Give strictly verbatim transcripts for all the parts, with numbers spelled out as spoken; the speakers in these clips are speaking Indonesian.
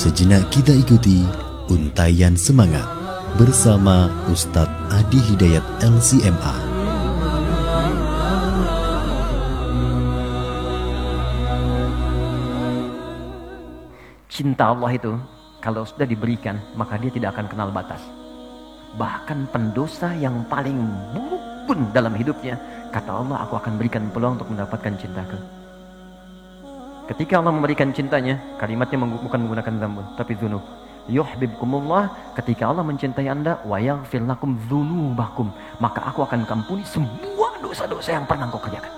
Sejenak kita ikuti untaian semangat bersama Ustadz Adi Hidayat L C M A. Cinta Allah itu kalau sudah diberikan, maka dia tidak akan kenal batas. Bahkan pendosa yang paling buruk pun dalam hidupnya, kata Allah, aku akan berikan peluang untuk mendapatkan cintaku. Ketika Allah memberikan cintanya, kalimatnya bukan menggunakan dzambun, tapi dzunub. Yuhibbukumullah, ketika Allah mencintai anda, wa yaghfir lakum dzunubakum, maka aku akan kampuni semua dosa-dosa yang pernah kau kerjakan.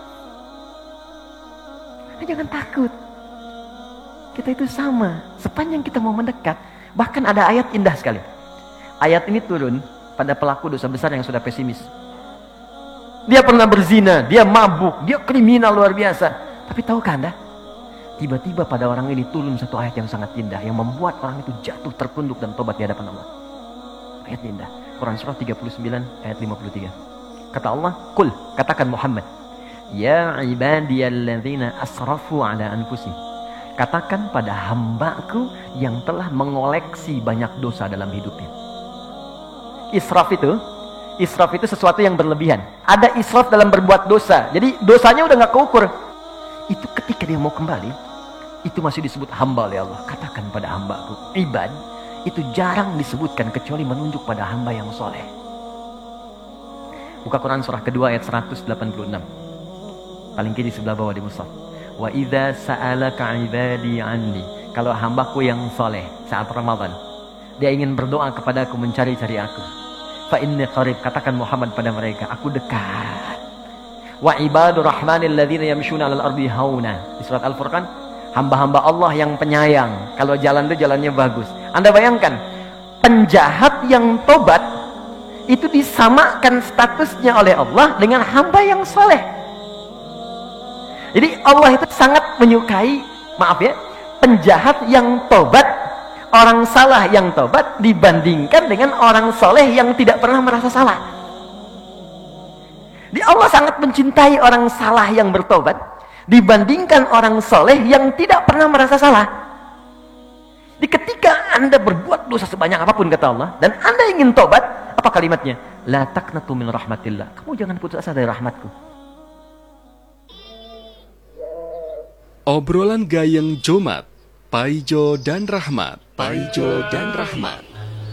Nah, jangan takut. Kita itu sama, sepanjang kita mau mendekat. Bahkan ada ayat indah sekali. Ayat ini turun pada pelaku dosa besar yang sudah pesimis. Dia pernah berzina, dia mabuk, dia kriminal luar biasa. Tapi tahukah anda? Tiba-tiba pada orang ini turun satu ayat yang sangat indah, yang membuat orang itu jatuh tertunduk dan tobat di hadapan Allah. Ayat indah, Quran surah tiga puluh sembilan ayat lima puluh tiga. Kata Allah, "Qul," katakan Muhammad, "Ya ibadiyalladzina asrafu ala anfusihim." Katakan pada hambaku yang telah mengoleksi banyak dosa dalam hidupnya. Israf itu, israf itu sesuatu yang berlebihan. Ada israf dalam berbuat dosa. Jadi dosanya udah gak keukur. Itu ketika dia mau kembali, itu masih disebut hamba oleh Allah. Katakan pada hambaku, ibad, itu jarang disebutkan kecuali menunjuk pada hamba yang soleh. Buka Quran surah kedua ayat seratus delapan puluh enam. Paling kiri sebelah bawah di mushaf. Wa idza sa'alaka 'ibadi 'anni, kalau hambaku yang soleh saat Ramadan dia ingin berdoa kepadaku, mencari-cari aku, fa inni qarib, katakan Muhammad pada mereka, aku dekat. Wa ibadur rahmanil ladzina yamshuna 'alal ardi hauna, di surat Al-Furqan, hamba-hamba Allah yang penyayang, kalau jalan itu jalannya bagus. Anda bayangkan, penjahat yang tobat itu disamakan statusnya oleh Allah dengan hamba yang soleh. Jadi Allah itu sangat menyukai, maaf ya, penjahat yang tobat, orang salah yang tobat dibandingkan dengan orang soleh yang tidak pernah merasa salah. Jadi Allah sangat mencintai orang salah yang bertobat dibandingkan orang soleh yang tidak pernah merasa salah. Jadi ketika anda berbuat dosa sebanyak apapun kata Allah, dan anda ingin tobat, apa kalimatnya? La taqnatu min rahmatillah, kamu jangan putus asa dari rahmatku. Obrolan Gayeng Jomat, Paijo dan Rahmat, Paijo dan Rahmat.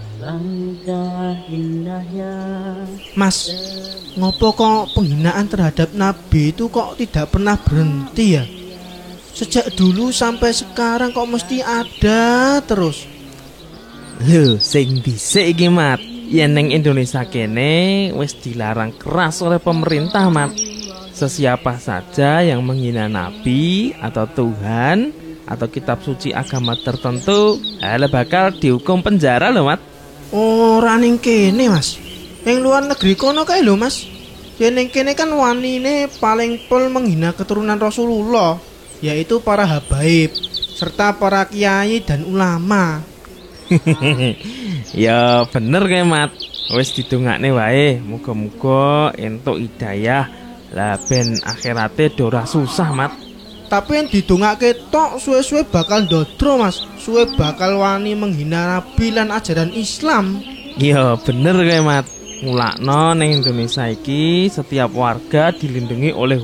Mas, ngopo kok penghinaan terhadap Nabi itu kok tidak pernah berhenti ya? Sejak dulu sampai sekarang kok mesti ada terus. Lho, sing dhisik iki, Mat. Yen ning Indonesia kene wis dilarang keras oleh pemerintah, Mat. Sesiapa saja yang menghina Nabi atau Tuhan atau kitab suci agama tertentu, hal bakal dihukum penjara loh, Mat. Ora ning kene, Mas. Ning luar negeri kono kae lho, Mas. Yen ning kene kan wanine paling pol menghina keturunan Rasulullah, yaitu para habaib serta para kiai dan ulama. Ya bener kae, Mat. Wis didongakne wae, muga-muga entuk hidayah. Lah ben akhirate ora susah, Mat. Tapi yang didongake tok suwe-suwe bakal ndodro, Mas. Suwe bakal wani menghina Nabi lan ajaran Islam. Iya bener kae, Mat. Mulakno ning Indonesia iki setiap warga dilindungi oleh